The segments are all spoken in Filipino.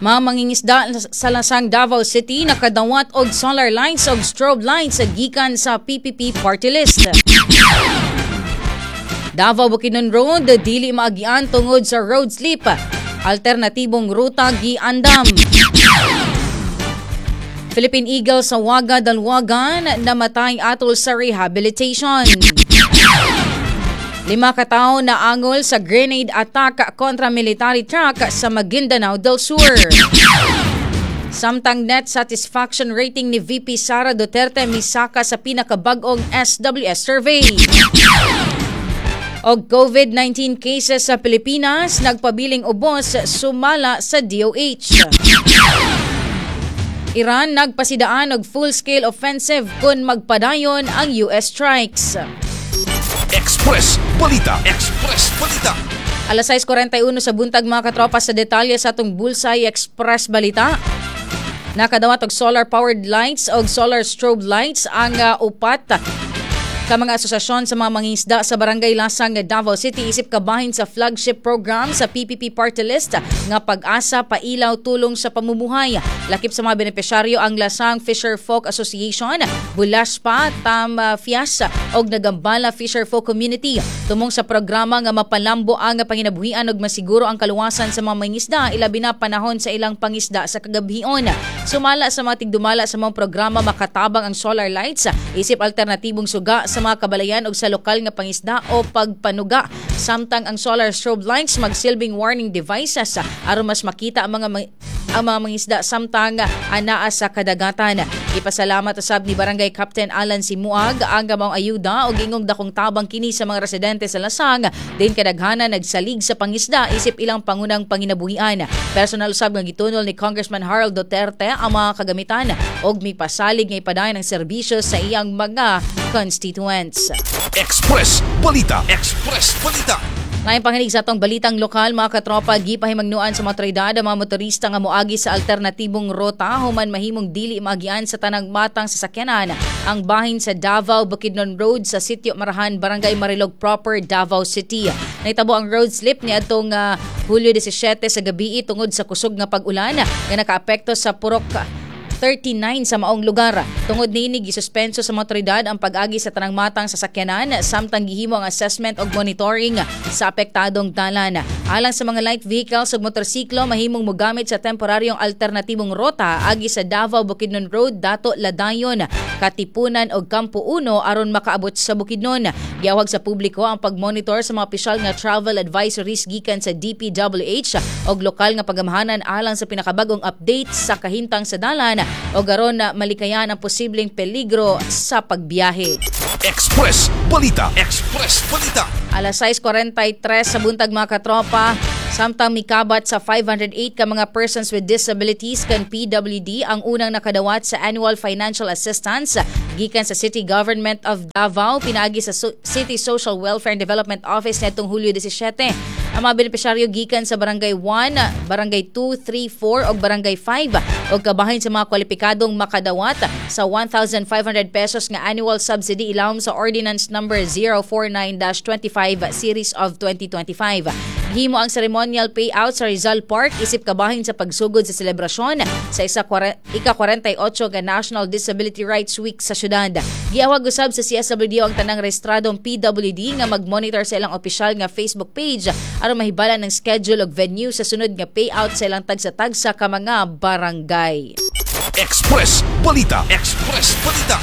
Mga mangingisda sa lasang Davao City nakadawat og solar lights og strobe lights gikan sa PPP party list. Davao Bukidnon Road dili maagian tungod sa road slip. Alternatibong ruta giandam. Philippine Eagle sa Waga Dalwagan namatay atol sa rehabilitation. 5 katao na angol sa grenade attack kontra military truck sa Maguindanao del Sur. Samtang net satisfaction rating ni VP Sara Duterte misaka sa pinakabag-ong SWS survey. Og COVID-19 cases sa Pilipinas nagpabiling ubos sumala sa DOH. Iran nagpasidaan og full-scale offensive kung magpadayon ang US strikes. Express Balita. Express Balita. Alas 6:41 sa buntag mga katropa sa detalye sa atong Bullseye Express Balita. Nakadawat og solar-powered lights o solar strobe lights ang upat ka mga asosasyon sa mga mangingisda sa Barangay Lasang Davao City isip kabahin sa flagship program sa PPP Party List nga pag-asa pailaw tulong sa pamumuhay. Lakip sa mga benepisyaryo ang Lasang Fisher Folk Association, Bulaspa, Fias og Nagambala Fisher Folk Community. Tumong sa programa nga mapalambo ang panginabuhian og masiguro ang kaluwasan sa mga mangingisda ilabi na panahon sa ilang pangisda sa kagabhion. Sumala sa mga tigdumala sa mga programa makatabang ang solar lights isip alternatibong suga sa mga kabalayan o sa lokal nga pangisda o pagpanuga. Samtang ang solar strobe lights magsilbing warning devices aron mas makita ang mga mangisda samtang anaa sa kadagatan. Ipasalamat usab ni Barangay Captain Alan Simuag ang gamang ayuda o gingong dakong tabang kini sa mga residente sa Lasang din kadaghanan nagsalig sa pangisda isip ilang pangunang panginabuhian. Personal usab nga gitunol ni Congressman Harold Duterte ang mga kagamitan og mipasalig nga ipadayon ng serbisyo sa iyang mga constituents. Express Balita. Express Balita. Ngayong panginig sa atong balitang lokal, mga katropa, gipahimangnuan sa mga otoridad ang mga motorista nga moagi sa alternatibong rota human mahimong dili maagian sa tanang matang sasakyanan ang bahin sa Davao Bukidnon Road sa Sitio Marahan, Barangay Marilog Proper, Davao City. Naitabo ang road slip ni atong Hulyo 17 sa gabi tungod sa kusog nga pag-ulan nga nakaapekto sa purok 39 sa maong lugar. Tungod niini gisuspenso sa mga otoridad ang pag-agi sa tanang matang sasakyanan samtang gihimo ang assessment og monitoring sa apektadong dalan. Alang sa mga light vehicles ug motorsiklo mahimong mogamit sa temporaryong alternatibong rota agi sa Davao Bukidnon Road, Dato Ladayon, Katipunan ug Campo 1 aron makaabot sa Bukidnon. Giawag sa publiko ang pagmonitor sa mga opisyal nga travel advisories gikan sa DPWH og lokal nga pagamahanan alang sa pinakabagong update sa kahintang sa dalan o garon na malikayan ang posibleng peligro sa pagbiyahe. Express Balita. Express Balita. Alas 6:43 sa buntag mga katropa, samtang mikabat sa 508 ka mga persons with disabilities kan PWD ang unang nakadawat sa annual financial assistance gikan sa City Government of Davao pinagi sa City Social Welfare and Development Office netong Hulyo 17. Ang mga benepisyaryo gikan sa Barangay 1, Barangay 2, 3, 4 o Barangay 5 o kabahin sa mga kwalipikadong makadawat sa 1,500 pesos nga annual subsidy ilawom sa Ordinance Number 049-25 Series of 2025. Gihimo ang ceremonial payout sa Rizal Park isip kabahin sa pagsugod sa selebrasyon sa ika-48 nga National Disability Rights Week sa syudad. Giawag usab sa CSWD ang tanang rehistradong PWD nga mag-monitor sa ilang opisyal nga Facebook page aron mahibala ng schedule ug venue sa sunod nga payout sa ilang tagsa-tagsa ka mga barangay. Express Balita. Express Balita.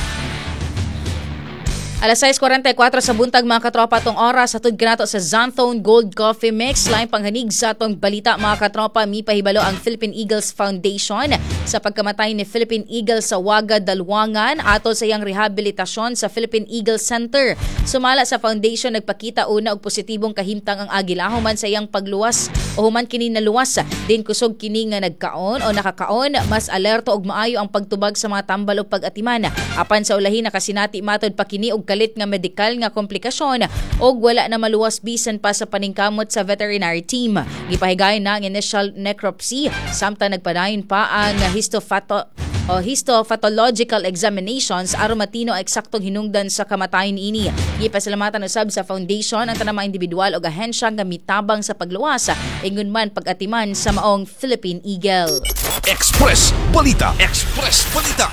Alas 6:44 sa buntag mga katropa tong oras atud kanato sa Xanthone Gold Coffee Mix. Lain panghanig sa atong balita mga katropa, mipahibalo ang Philippine Eagles Foundation sa pagkamatay ni Philippine Eagle sa Waga Dalwangan atol sa iyang rehabilitasyon sa Philippine Eagle Center. Sumala sa foundation nagpakita una og positibong kahimtang ang agila human sa iyang pagluwas o human kini naluwas din kusog kini nga nagkaon o nakakaon mas alerto og maayo ang pagtubag sa mga tambal o pag-atiman. Apan sa ulahi nakasinati matod pa kini og kalit nga medikal nga komplikasyon og wala na maluwas bisan pa sa paningkamot sa veterinary team. Gipahigayon na ang initial necropsy samtang nagpadayon pa ang o histopathological examinations aron matino eksaktong hinungdan sa kamatayon ini. Gipasalamatan usab sa foundation ang tanang mga individual o ahensya nga mitabang sa pagluwas ingon man pag-atiman sa maong Philippine Eagle. Express Balita. Express Balita.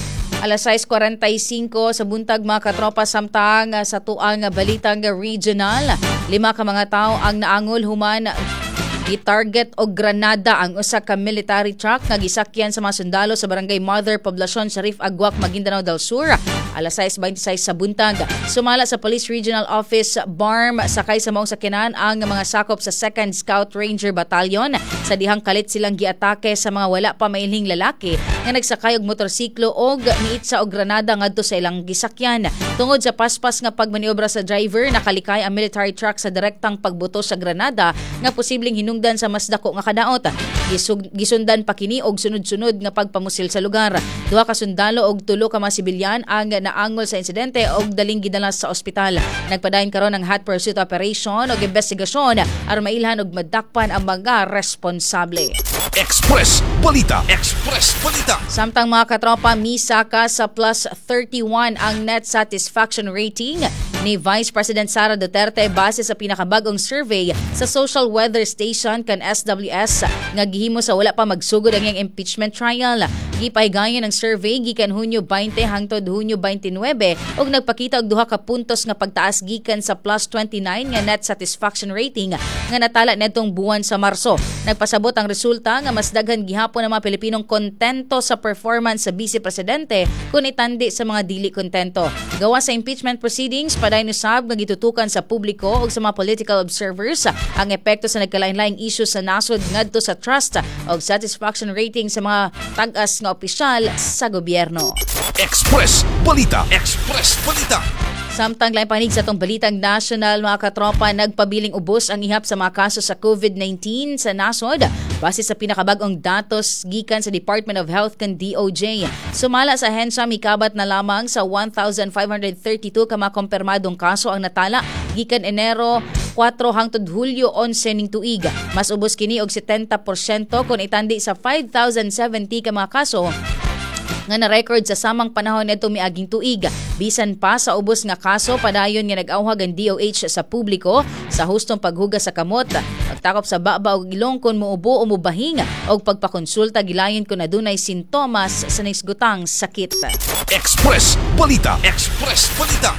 Alas 6:45 sa buntag mga katropa samtang sa tuang balitang regional. 5 ka mga tao ang naangol human i-target og granada ang usa ka military truck nga gisakyan sa mga sundalo sa barangay Mother, Poblacion, Sharif, Agwak, Maguindanao del Sur. Alas 6:26 sa buntag. Sumala sa Police Regional Office BARM sakay sa maong sakyanan ang mga sakop sa 2nd Scout Ranger Battalion. Sa dihang kalit silang giatake sa mga wala pa mailhing lalaki nga nagsakay og motorsiklo og niitsa og granada ngadto sa ilang gisakyan. Tungod sa paspas nga pagmaniobra sa driver, nakalikay ang military truck sa direktang pagbuto sa granada nga posibleng hinungdan sa mas dako nga kadaot. Gisundan pa kini og sunod-sunod nga pagpamusil sa lugar. 2 ka sundalo og 3 ka mga sibilyan ang naangol sa insidente og daling gidala sa ospital. Nagpadayon karon ang hot pursuit operation og investigasyon aron mailhan og madakpan ang mga responsable. Express Balita. Express Balita. Samtang mga katropa, misaka sa plus 31 ang net satisfaction rating ni Vice President Sara Duterte base sa pinakabagong survey sa Social Weather Station kan SWS nga gihimo sa wala pa magsugod ang iyang impeachment trial. Gipahigayon ang survey gikan Hunyo 20 hangtod Hunyo 29 ug nagpakita og 2 ka puntos nga pagtaas gikan sa plus 29 nga net satisfaction rating nga natala netong buwan sa Marso. Nagpasabot ang resulta nga mas daghan gihapon ang mga Pilipinong kontento sa performance sa Vice Presidente kung itandi sa mga dili kontento. Gawa sa impeachment proceedings, padayon usab nga gitutukan sa publiko ug sa mga political observers ang epekto sa nagkalain-laing issues sa nasod ngadto sa trust ug satisfaction rating sa mga tag-as nga opisyal sa gobyerno. Express Balita. Express Balita. Samtang lain panig sa itong balitang national, mga katropa, nagpabiling ubos ang ihap sa mga kaso sa COVID-19 sa nasod base sa pinakabagong datos gikan sa Department of Health kan DOJ. Sumala sa ahensya, mikabat na lamang sa 1,532 ka mga kumpirmadong kaso ang natala gikan Enero 4 hangtod Hulyo 11 ning tuig. Mas ubos kini og 70% kung itandi sa 5,070 ka mga kaso nga na-record sa samang panahon nitong miaging tuig. Bisan pa sa ubos nga kaso, padayon nga nag-awhag ang DOH sa publiko sa hustong paghugas sa kamot, pagtakop sa baba o ilong kung muubo o mubahing o pagpakonsulta gilayon kung adunay sintomas sa naisgutang sakit. Express Balita. Express Balita.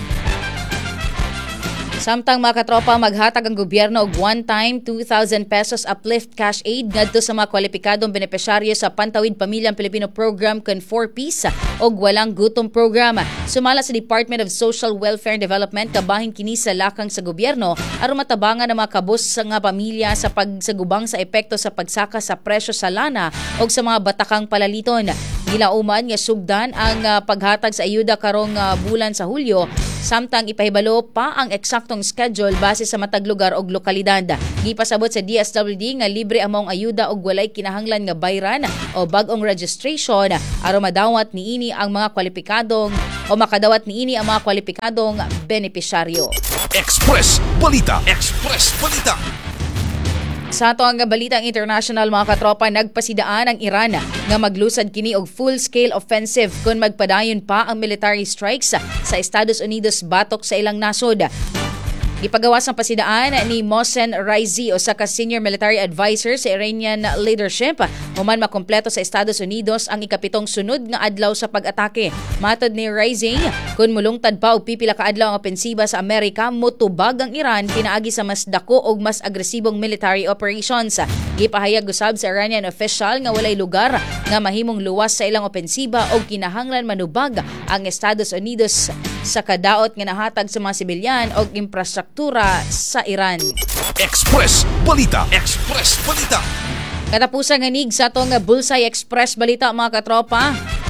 Samtang mga katropa, maghatag ang gobyerno og one-time 2,000 pesos uplift cash aid ngadto sa mga kwalipikadong benepisyaryo sa Pantawid Pamilyang Pilipino Program kan 4Ps og Walang Gutom Program. Sumala sa Department of Social Welfare and Development, kabahin kini sa lakang sa gobyerno aron matabangan ang mga kabus sa nga pamilya sa pagsagubang sa epekto sa pagsaka sa presyo sa lana og sa mga batakang palaliton. Gilauman nga sugdan ang paghatag sa ayuda karong bulan sa Hulyo, samtang ipahibalo pa ang eksaktong schedule base sa matag lugar og lokalidad. Gipasabot sa DSWD nga libre ang maong ayuda og walay kinahanglan nga bayran o bag-ong registration aron madawat niini ang mga kwalipikadong o makadawat niini ang mga kwalipikadong benepisyaryo. Express Balita. Express Balita. Sa ato ang balitang international, mga katropa, nagpasidaan ang Iran nga maglusad kini og full-scale offensive kung magpadayon pa ang military strikes sa Estados Unidos batok sa ilang nasod. Ipagawas ang pasidaan ni Mohsen Raisi o sa senior military advisor sa Iranian leadership human makompleto sa Estados Unidos ang ikapitong sunod nga adlaw sa pag-atake. Matod ni Raisi, kung mulungtad pa og pipila ka adlaw ang opensiba sa Amerika, motubag ang Iran pinaagi sa mas dako og mas agresibong military operations. Gipahayag usab sa Iranian official nga walay lugar nga mahimong luwas sa ilang opensiba og kinahanglan manubag ang Estados Unidos sa kadaot nga nahatag sa mga sibilyan og infrastruktura sa Iran. Express Balita. Express Balita. Katapusan nga nig sa atong Bullseye Express Balita, mga katropa.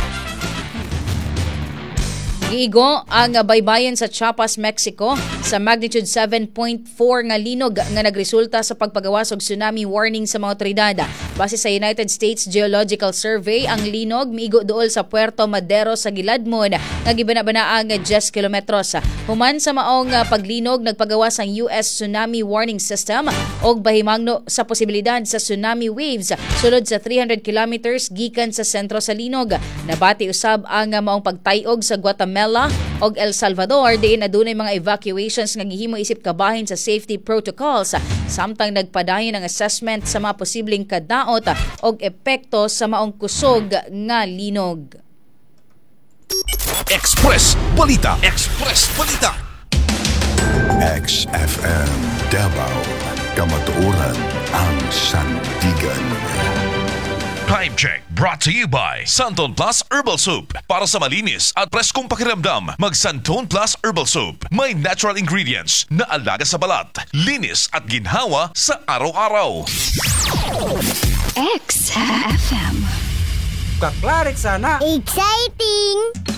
Giigo ang baybayin sa Chiapas, Mexico sa magnitude 7.4 nga linog nga nagresulta sa pagpagawas og tsunami warning sa mga otoridad. Base sa United States Geological Survey, ang linog miigo duol sa Puerto Madero sa Giladmon nga gibanabanaang 10 kilometros. Human sa maong paglinog, nagpagawas ang US Tsunami Warning System og bahimangno sa posibilidad sa tsunami waves sulod sa 300 kilometers gikan sa sentro sa linog. Nabati usab ang maong pagtayog sa Guatemala og El Salvador diin adunay mga evacuations nga gihimo isip kabahin sa safety protocols samtang nagpadayon ang assessment sa mga posibleng kadaot og epekto sa maong kusog nga linog. Express Balita. Express Balita. XFM Davao, kamatuoran ang sandigan. Time check brought to you by Santon Plus Herbal Soup. Para sa malinis at preskong pakiramdam, mag Santon Plus Herbal Soup. May natural ingredients na alaga sa balat, linis at ginhawa sa araw-araw. XFM. Kaklarit sana. Exciting!